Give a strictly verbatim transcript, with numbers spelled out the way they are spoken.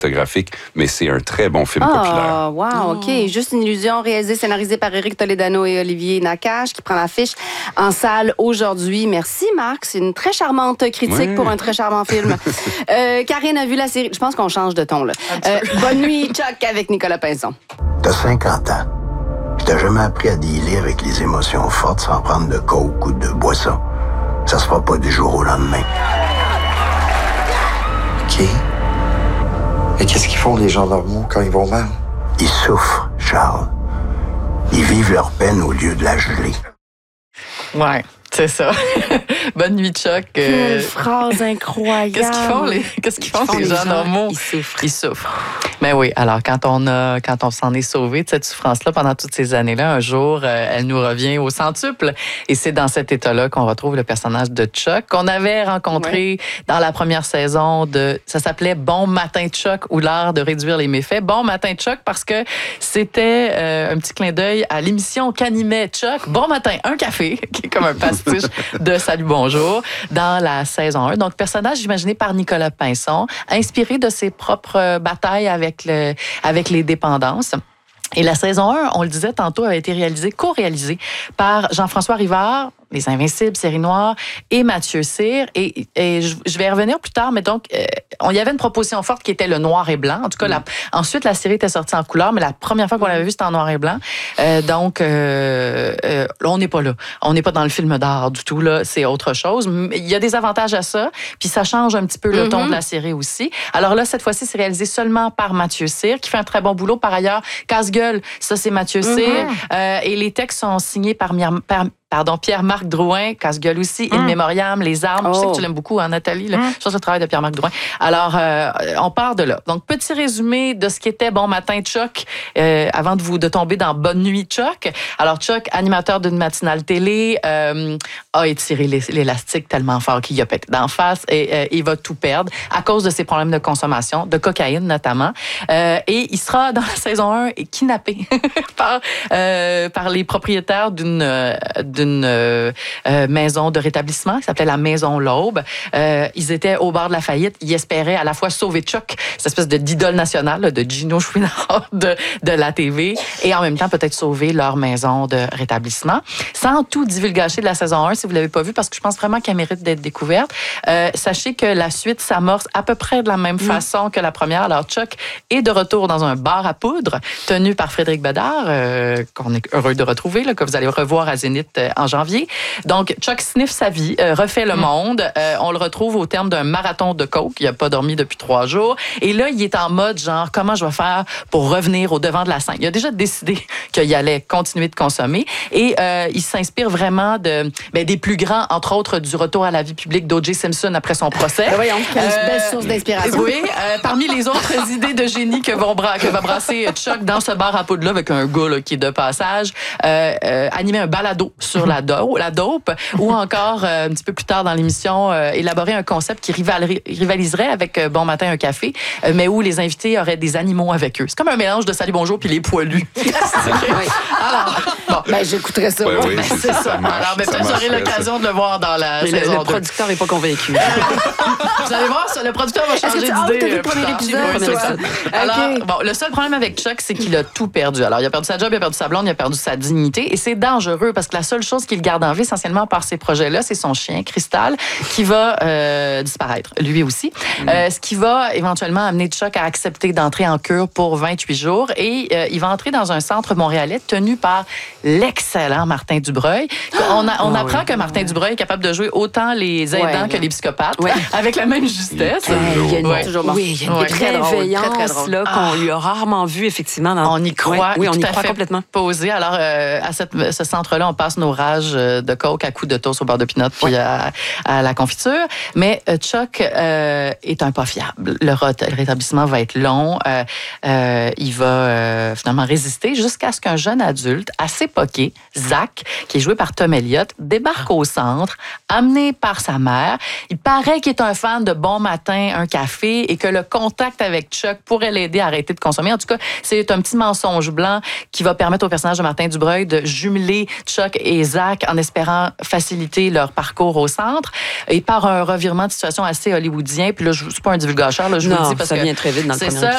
cinématographique, mais c'est un très bon film oh, populaire. Ah, wow, OK. Oh. Juste une illusion, réalisé, scénarisé par Éric Toledano et Olivier Nakache, qui prend l'affiche en salle aujourd'hui. Merci, Marc. C'est une très charmante critique ouais. pour un très charmant film. euh, Karine a vu la série. Je pense qu'on change de ton, là. Euh, bonne nuit, Chuck, avec Nicolas Pinson. T'as cinquante ans. Je t'ai jamais appris à dealer avec les émotions fortes sans prendre de coke ou de boisson. Ça se fera pas du jour au lendemain. OK. Mais qu'est-ce qu'ils font, les gens normaux, quand ils vont mal? Ils souffrent, Charles. Ils vivent leur peine au lieu de la geler. Ouais. C'est ça. Bonne nuit, Chuck. Quelle euh... phrase incroyable. Qu'est-ce qu'ils font, les, qu'est-ce qu'ils font, font les, les gens normaux? Ils souffrent. Ils souffrent. Mais oui, alors quand on a, quand on s'en est sauvé de cette souffrance-là pendant toutes ces années-là, un jour, euh, elle nous revient au centuple. Et c'est dans cet état-là qu'on retrouve le personnage de Chuck, qu'on avait rencontré ouais. dans la première saison de... Ça s'appelait Bon matin, Chuck, ou l'art de réduire les méfaits. Bon matin, Chuck, parce que c'était euh, un petit clin d'œil à l'émission qu'animait Chuck. Bon matin, un café, qui est comme un pastiche de Salut Bonjour, dans la saison un. Donc, personnage imaginé par Nicolas Pinson, inspiré de ses propres batailles avec, le, avec les dépendances. Et la saison un, on le disait tantôt, a été réalisée, co-réalisée par Jean-François Rivard, Les Invincibles, Série Noire, et Mathieu Cyr. Et, et je, je vais y revenir plus tard, mais donc, euh, on y avait une proposition forte qui était le noir et blanc. En tout cas, mmh. la, ensuite, la série était sortie en couleur, mais la première fois qu'on l'avait vue, c'était en noir et blanc. Euh, donc, euh, euh, là, on n'est pas là. On n'est pas dans le film d'art du tout, là. C'est autre chose. Il y a des avantages à ça, puis ça change un petit peu le mmh. ton de la série aussi. Alors là, cette fois-ci, c'est réalisé seulement par Mathieu Cyr, qui fait un très bon boulot. Par ailleurs, Casse-gueule, ça, c'est Mathieu Cyr. Mm-hmm. Euh, et les textes sont signés par, par pardon, Pierre-Marc Drouin, Casse-gueule aussi, mm. In Memoriam, Les Armes. Oh. Je sais que tu l'aimes beaucoup, hein, Nathalie. Là. Mm. Je pense que le travail de Pierre-Marc Drouin. Alors, euh, on part de là. Donc, petit résumé de ce qu'était Bon matin, Chuck, euh, avant de vous de tomber dans Bonne nuit, Chuck. Alors, Chuck, animateur d'une matinale télé, euh, a étiré l'élastique tellement fort qu'il y a pété d'en face et euh, il va tout perdre à cause de ses problèmes de consommation, de cocaïne notamment. Euh, et il sera dans la saison un kidnappé par, euh, par les propriétaires d'une euh, d'une euh, euh, maison de rétablissement qui s'appelait la Maison L'Aube. Euh, ils étaient au bord de la faillite. Ils espéraient à la fois sauver Chuck, cette espèce de d'idole nationale, là, de Gino Chouinard de, de la T V, et en même temps peut-être sauver leur maison de rétablissement. Sans tout divulgacher de la saison un, si vous ne l'avez pas vu, parce que je pense vraiment qu'elle mérite d'être découverte, euh, sachez que la suite s'amorce à peu près de la même mmh. façon que la première. Alors Chuck est de retour dans un bar à poudre tenu par Frédéric Bedard, euh, qu'on est heureux de retrouver, là, que vous allez revoir à Zénith euh, en janvier. Donc, Chuck sniffe sa vie, euh, refait le mmh. monde. Euh, on le retrouve au terme d'un marathon de coke. Il n'a pas dormi depuis trois jours. Et là, il est en mode genre, comment je vais faire pour revenir au devant de la scène? Il a déjà décidé qu'il allait continuer de consommer. Et euh, il s'inspire vraiment de, ben, des plus grands, entre autres, du retour à la vie publique d'O J Simpson après son procès. Ben voyons, quelle euh, belle source d'inspiration. Oui, euh, parmi les autres idées de génie que, vont bra- que va brasser Chuck dans ce bar à poudre-là avec un gars là, qui est de passage, euh, euh, animer un balado sur la, do- la dope, ou encore, euh, un petit peu plus tard dans l'émission, euh, élaborer un concept qui rival- rivaliserait avec euh, Bon matin, un café, euh, mais où les invités auraient des animaux avec eux. C'est comme un mélange de Salut Bonjour puis les poilus. Alors, bon, ben, j'écouterais ça. Ouais, oui, ben, c'est, c'est ça. ça. ça marche, Alors, ben, peut-être j'aurai l'occasion de le voir dans la mais saison le, le producteur n'est pas convaincu. Vous allez voir, ça, le producteur va changer d'idée. Ah oui, t'as vu le premier épisode. Oui, ça. Alors, okay. bon, le seul problème avec Chuck, c'est qu'il a tout perdu. Alors, il a perdu sa job, il a perdu sa blonde, il a perdu sa dignité. Et c'est dangereux parce que la seule chose qu'il garde en vie, essentiellement par ces projets-là, c'est son chien, Cristal, qui va euh, disparaître, lui aussi. Mm. Euh, ce qui va éventuellement amener Chuck à accepter d'entrer en cure pour vingt-huit jours. Et euh, il va entrer dans un centre montréalais tenu par l'excellent Martin Dubreuil. On, a, on oh, apprend oui. que Martin Dubreuil est capable de jouer autant les aidants ouais, que les psychopathes, ouais. avec la même justesse. Il y a une, ouais. toujours oui, il y a une ouais. bienveillance là, qu'on ah. lui a rarement vu, effectivement. Dans... On y croit. Oui, oui on y à croit fait complètement. Posé. Alors, euh, à cette, ce centre-là, on passe nos rages de coke à coups de toast au beurre de pinot puis ouais. à, à la confiture. Mais euh, Chuck euh, est un pas fiable. Le, ré- le rétablissement va être long. Euh, euh, il va euh, finalement résister jusqu'à ce qu'un jeune adulte assez poqué, Zach, qui est joué par Tom Elliott, débarque au centre, amené par sa mère. Il paraît qu'il est un fan de Bon matin, un café, et que le contact avec Chuck pourrait l'aider à arrêter de consommer. En tout cas, c'est un petit mensonge blanc qui va permettre au personnage de Martin Dubreuil de jumeler Chuck et Zach en espérant faciliter leur parcours au centre. Et par un revirement de situation assez hollywoodien, puis là, je ne suis pas un divulgateur, là, je non, vous le dis parce ça que vient très vite dans le c'est premier ça.